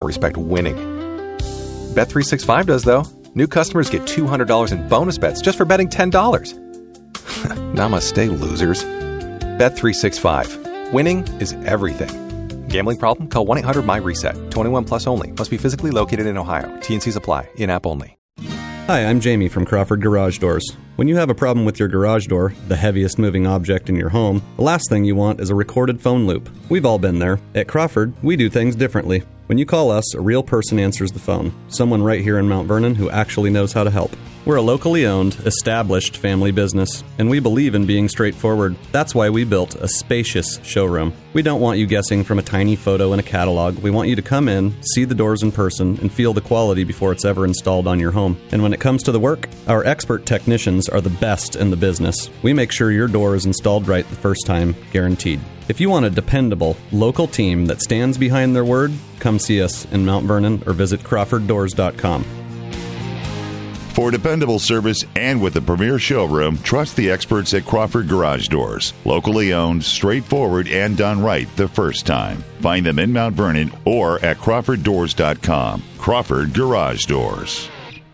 respect winning. Bet365 does, though. New customers get $200 in bonus bets just for betting $10. Namaste, losers. Bet365. Winning is everything. Gambling problem? Call 1-800-MY-RESET. 21 plus only. Must be physically located in Ohio. T&Cs apply. In-app only. Hi, I'm Jamie from Crawford Garage Doors. When you have a problem with your garage door, the heaviest moving object in your home, the last thing you want is a recorded phone loop. We've all been there. At Crawford, we do things differently. When you call us, a real person answers the phone. Someone right here in Mount Vernon who actually knows how to help. We're a locally owned, established family business, and we believe in being straightforward. That's why we built a spacious showroom. We don't want you guessing from a tiny photo in a catalog. We want you to come in, see the doors in person, and feel the quality before it's ever installed on your home. And when it comes to the work, our expert technicians are the best in the business. We make sure your door is installed right the first time, guaranteed. If you want a dependable, local team that stands behind their word, come see us in Mount Vernon or visit CrawfordDoors.com. For dependable service and with a premier showroom, trust the experts at Crawford Garage Doors. Locally owned, straightforward, and done right the first time. Find them in Mount Vernon or at CrawfordDoors.com. Crawford Garage Doors.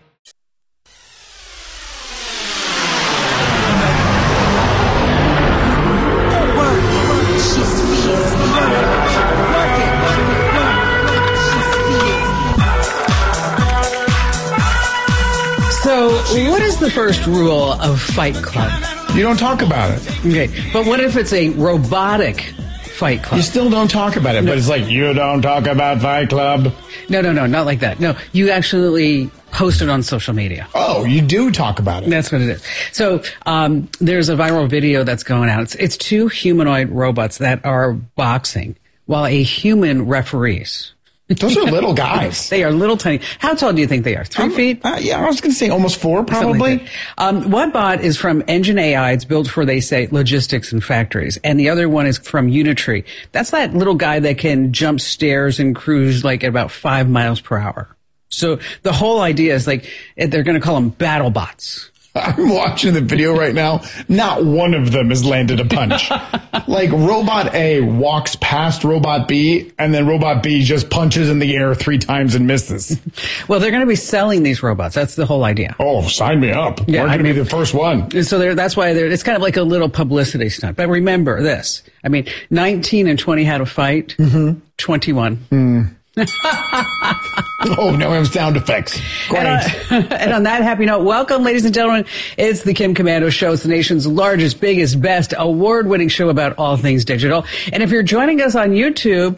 So, what is the first rule of Fight Club? You don't talk about it. Okay, but what if it's a robotic Fight Club? You still don't talk about it, but it's like, you don't talk about Fight Club. No, not like that. No, you actually post it on social media. Oh, you do talk about it. That's what it is. So, there's a viral video that's going out. It's two humanoid robots that are boxing while a human referees. Those are little guys. They are little tiny. How tall do you think they are? 3 feet? Yeah, I was going to say almost 4, probably. Like one bot is from Engine AI. It's built for, they say, logistics and factories. And the other one is from Unitree. That's that little guy that can jump stairs and cruise like at about 5 miles per hour. So the whole idea is like, they're going to call them battle bots. I'm watching the video right now. Not one of them has landed a punch. Like Robot A walks past Robot B, and then Robot B just punches in the air 3 times and misses. Well, they're going to be selling these robots. That's the whole idea. Oh, sign me up. Yeah, we're going to be the first one. So that's why it's kind of like a little publicity stunt. But remember this. I mean, 19 and 20 had a fight. 21. Oh, now we have sound effects. Great. And on that happy note, welcome, ladies and gentlemen. It's the Kim Komando Show. It's the nation's largest, biggest, best, award-winning show about all things digital. And if you're joining us on YouTube,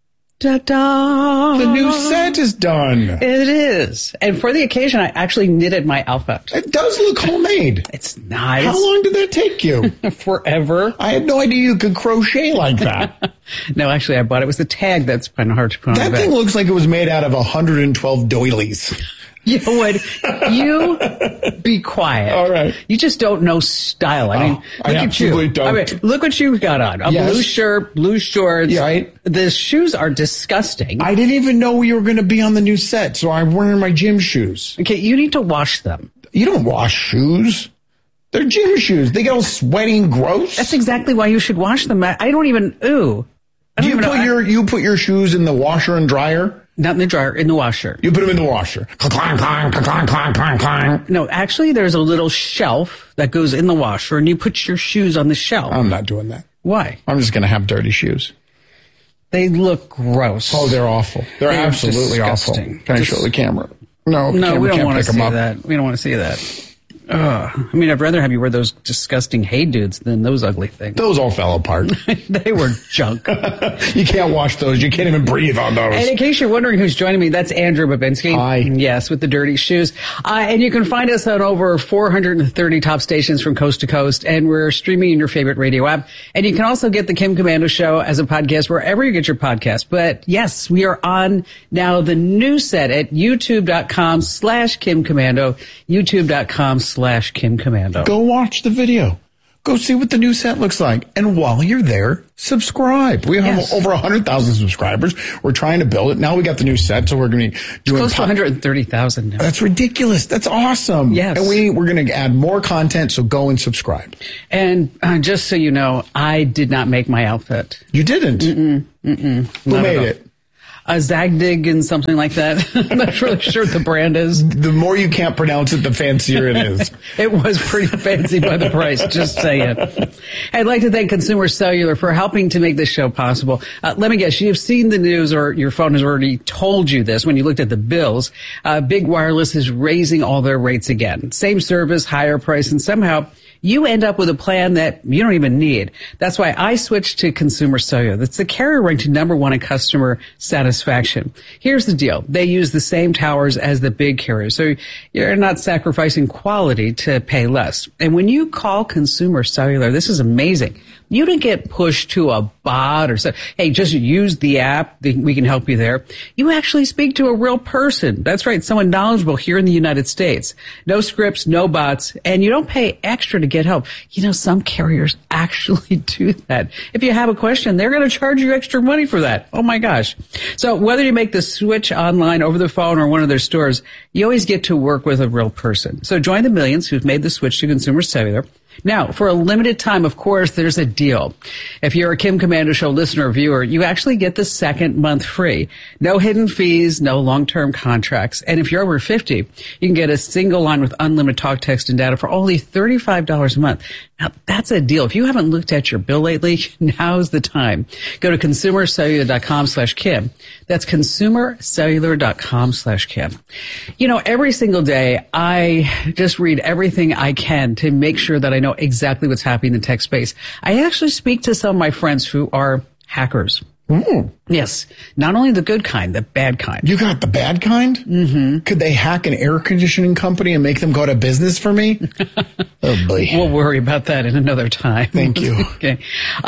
ta-da! The new set is done. It is. And for the occasion, I actually knitted my outfit. It does look homemade. It's nice. How long did that take you? Forever. I had no idea you could crochet like that. No, actually, I bought it. It was the tag that's kind of hard to put on. That thing looks like it was made out of 112 doilies. You would. You be quiet. All right. You just don't know style. I mean, look at you. Don't. I mean, look what you got on. A blue shirt, blue shorts. Yeah, right. The shoes are disgusting. I didn't even know you were going to be on the new set, so I'm wearing my gym shoes. Okay, you need to wash them. You don't wash shoes. They're gym shoes. They get all sweaty and gross. That's exactly why you should wash them. I don't even, ooh. Do you put your shoes in the washer and dryer? Not in the dryer, in the washer. You put them in the washer. Clang, clang, clang, clang, clang, clang. No, actually, there's a little shelf that goes in the washer, and you put your shoes on the shelf. I'm not doing that. Why? I'm just going to have dirty shoes. They look gross. Oh, they're awful. They're absolutely disgusting. Awful. Can I show the camera? No, we don't want to see that. We don't want to see that. I mean, I'd rather have you wear those disgusting Hey Dudes than those ugly things. Those all fell apart. They were junk. You can't wash those. You can't even breathe on those. And in case you're wondering who's joining me, that's Andrew Babinski. Hi. Yes, with the dirty shoes. And you can find us on over 430 top stations from coast to coast, and we're streaming in your favorite radio app. And you can also get the Kim Komando Show as a podcast wherever you get your podcast. But yes, we are on now the new set at youtube.com/Kim Komando, youtube.com/Kim Komando. Go watch the video. Go see what the new set looks like. And while you're there, subscribe. We have over 100,000 subscribers. We're trying to build it. Now we got the new set, so we're going to be doing close to 130,000 now. That's ridiculous. That's awesome. Yes. And we're going to add more content, so go and subscribe. And just so you know, I did not make my outfit. You didn't? Who made it? Zagdig and something like that. I'm not really sure what the brand is. The more you can't pronounce it, the fancier it is. It was pretty fancy by the price, just saying. I'd like to thank Consumer Cellular for helping to make this show possible. Let me guess, you've seen the news or your phone has already told you this when you looked at the bills. Big Wireless is raising all their rates again. Same service, higher price, and somehow you end up with a plan that you don't even need. That's why I switched to Consumer Cellular. That's the carrier ranked #1 in customer satisfaction. Here's the deal. They use the same towers as the big carriers, so you're not sacrificing quality to pay less. And when you call Consumer Cellular, this is amazing. You don't get pushed to a bot or say, hey, just use the app. We can help you there. You actually speak to a real person. That's right. Someone knowledgeable here in the United States. No scripts, no bots, and you don't pay extra to get help. You know, some carriers actually do that. If you have a question, they're going to charge you extra money for that. Oh my gosh. So whether you make the switch online, over the phone, or one of their stores, you always get to work with a real person. So join the millions who've made the switch to Consumer Cellular. Now, for a limited time, of course, there's a deal. If you're a Kim Komando Show listener or viewer, you actually get the second month free. No hidden fees, no long-term contracts. And if you're over 50, you can get a single line with unlimited talk, text, and data for only $35 a month. Now, that's a deal. If you haven't looked at your bill lately, now's the time. Go to consumercellular.com/Kim. That's consumercellular.com/Kim. You know, every single day, I just read everything I can to make sure that I know exactly what's happening in the tech space. I actually speak to some of my friends who are hackers. Ooh. Yes. Not only the good kind, the bad kind. You got the bad kind? Mm-hmm. Could they hack an air conditioning company and make them go out of business for me? Oh, boy. We'll worry about that in another time. Thank you. Okay.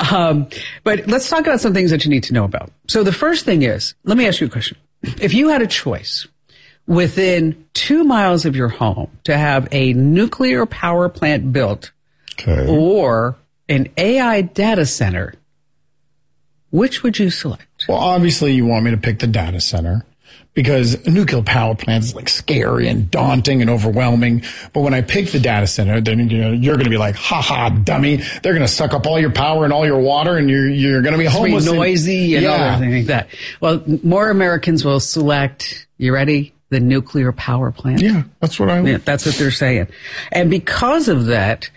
But let's talk about some things that you need to know about. So the first thing is, let me ask you a question. If you had a choice within 2 miles of your home to have a nuclear power plant built or an AI data center, which would you select? Well, obviously you want me to pick the data center because a nuclear power plant is like scary and daunting and overwhelming. But when I pick the data center, then you're going to be like, ha ha, dummy. They're going to suck up all your power and all your water and you're going to be homeless. It's noisy and everything like that. Well, more Americans will select, you ready? The nuclear power plant. Yeah, that's what that's what they're saying. And because of that,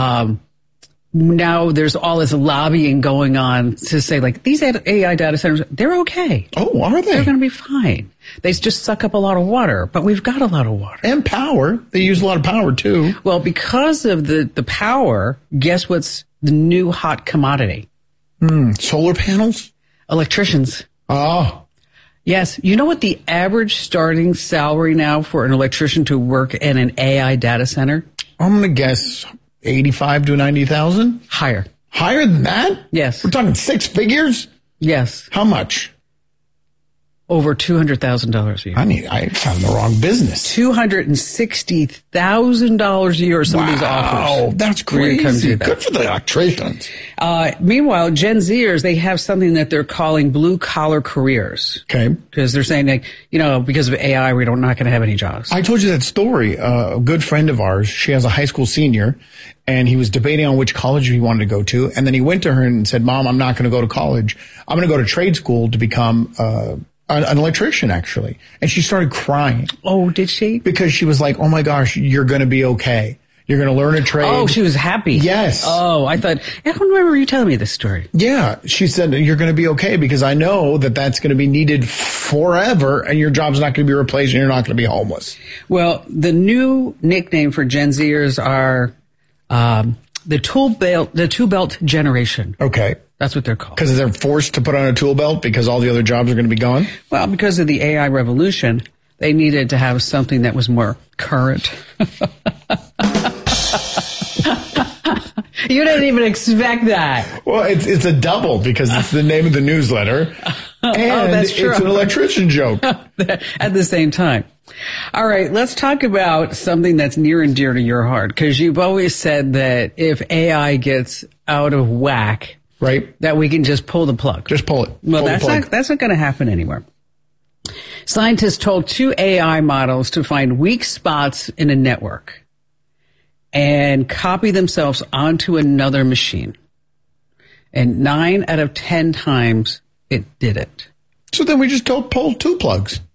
now there's all this lobbying going on to say, like, these AI data centers, they're okay. Oh, are they? They're going to be fine. They just suck up a lot of water, but we've got a lot of water. And power. They use a lot of power, too. Well, because of the power, guess what's the new hot commodity? Solar panels? Electricians. Oh. Yes. You know what the average starting salary now for an electrician to work in an AI data center? I'm going to guess 85 to 90,000? Higher. Higher than that? Yes. We're talking 6 figures? Yes. How much? Over $200,000 a year. I found the wrong business. $260,000 a year are some of these offers. Wow, that's crazy. Good for the electricians. Meanwhile, Gen Zers, they have something that they're calling blue collar careers. Okay. Because they're saying, like, because of AI, we're not going to have any jobs. I told you that story. A good friend of ours, she has a high school senior, and he was debating on which college he wanted to go to. And then he went to her and said, Mom, I'm not going to go to college. I'm going to go to trade school to become an electrician, actually. And she started crying. Oh, did she? Because she was like, oh my gosh, you're going to be okay. You're going to learn a trade. Oh, she was happy. Yes. Oh, I don't remember you telling me this story. Yeah. She said, you're going to be okay because I know that that's going to be needed forever and your job's not going to be replaced and you're not going to be homeless. Well, the new nickname for Gen Zers are the tool belt generation. Okay. That's what they're called. Because they're forced to put on a tool belt because all the other jobs are going to be gone? Well, because of the AI revolution, they needed to have something that was more current. You didn't even expect that. Well, it's a double because it's the name of the newsletter. And that's true. It's an electrician joke. At the same time. All right, let's talk about something that's near and dear to your heart, because you've always said that if AI gets out of whack, right, that we can just pull the plug. Just pull it. Well, that's not going to happen anywhere. Scientists told 2 AI models to find weak spots in a network and copy themselves onto another machine. And 9 out of 10 times it did it. So then we just go pull 2 plugs.